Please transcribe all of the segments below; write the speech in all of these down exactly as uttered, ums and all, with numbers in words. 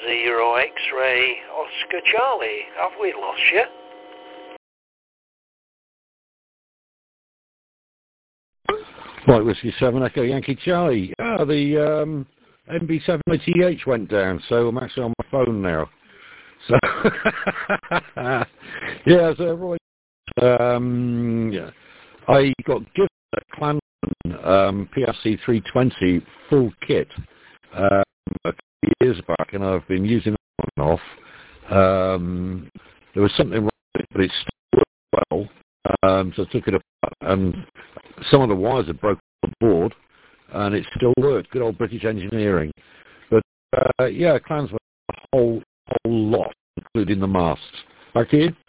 Zero X-ray Oscar Charlie, have we lost you? Right, Whiskey seven Echo Yankee Charlie. Ah, the um, M B seven eighty H went down, so I'm actually on my phone now. So, yeah, so right. Um, yeah. I got given a Clan um, P R C three twenty full kit um, a few years back, and I've been using it on and off. Um, there was something wrong with it, but it still worked well. Um, so I took it apart, and some of the wires had broken on the board, and it still worked. Good old British engineering. But uh, yeah, Clans were a whole whole lot, including the masts. Back to you.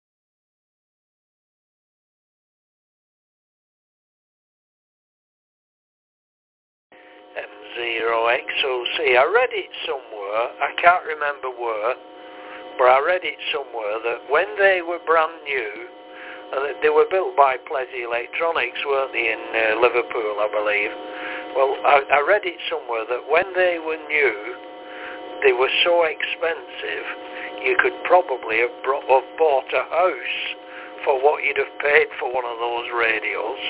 M zero X O C. I read it somewhere, I can't remember where, but I read it somewhere that when they were brand new, and they were built by Plessy Electronics, weren't they, in uh, Liverpool, I believe. Well, I, I read it somewhere that when they were new, they were so expensive, you could probably have, brought, have bought a house for what you'd have paid for one of those radios.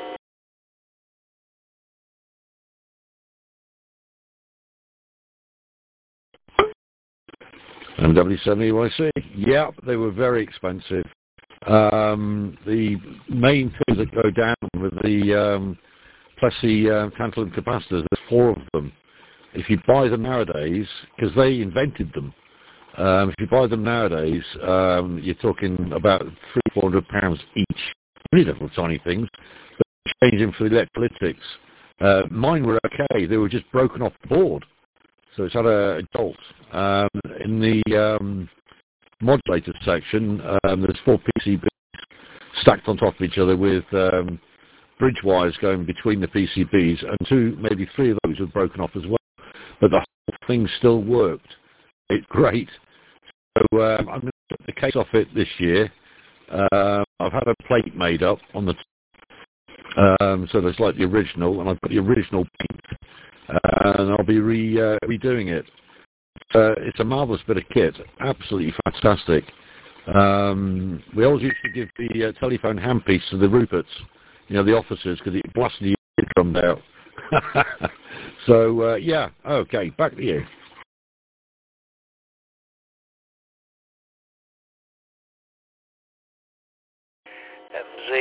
M W seven E Y C. Yeah, they were very expensive. Um, the main things that go down with the um, Plessy uh, tantalum capacitors, there's four of them. If you buy them nowadays, because they invented them, um, if you buy them nowadays, um, you're talking about three, four hundred pounds each. Really little tiny things, but change them for the electrolytics. Uh, mine were okay; they were just broken off the board, so it's had a, a jolt. Um, in the um, modulator section, um, there's four P C Bs stacked on top of each other with um, bridge wires going between the P C Bs, and two, maybe three of those were broken off as well. But the whole thing still worked. It's great. So um, I'm going to take the case off it this year. Uh, I've had a plate made up on the t- um, so there's like the original, and I've got the original paint, uh, and I'll be re, uh, redoing it. Uh, it's a marvellous bit of kit, absolutely fantastic. Um, we always used to give the uh, telephone handpiece to the Ruperts, you know, the officers, because it blasted your eardrum out. So, uh, yeah, okay, back to you.